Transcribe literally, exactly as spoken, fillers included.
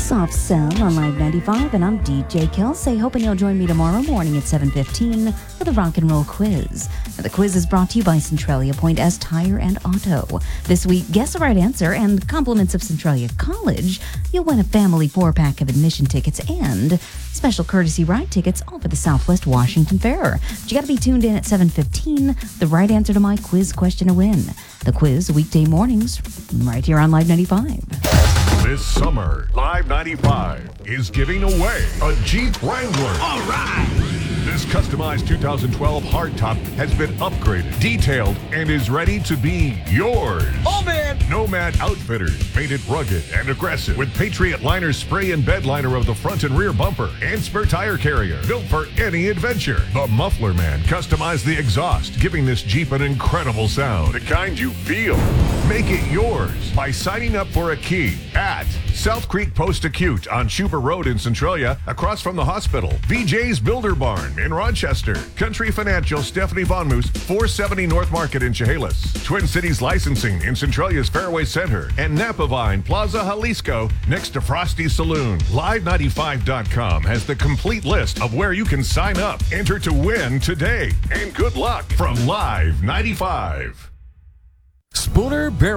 Soft Cell on Live ninety-five, and I'm D J Kelsey, hoping you'll join me tomorrow morning at seven fifteen for the Rock and Roll Quiz. Now, the quiz is brought to you by Centralia Point S Tire and Auto. This week, guess the right answer, and compliments of Centralia College. You'll win a family four-pack of admission tickets and special courtesy ride tickets all for the Southwest Washington Fair. But you got to be tuned in at seven fifteen. The right answer to my quiz question to win. The quiz, weekday mornings, right here on Live ninety-five. This summer, Live ninety-five is giving away a Jeep Wrangler. All right! This customized two thousand twelve hardtop has been upgraded, detailed, and is ready to be yours. Oh, man! Nomad Outfitters made it rugged and aggressive with Patriot Liner spray and bed liner of the front and rear bumper and spare tire carrier, built for any adventure. The Muffler Man customized the exhaust, giving this Jeep an incredible sound, the kind you feel. Make it yours by signing up for a key at South Creek Post Acute on Schuber Road in Centralia, across from the hospital. V J's Builder Barn in Rochester. Country Financial Stephanie Von Moose, four seventy North Market in Chehalis. Twin Cities Licensing in Centralia's Fairway Center. And Napa Vine Plaza Jalisco next to Frosty Saloon. Live ninety-five dot com has the complete list of where you can sign up. Enter to win today. And good luck from Live ninety-five. Spooner Barrel.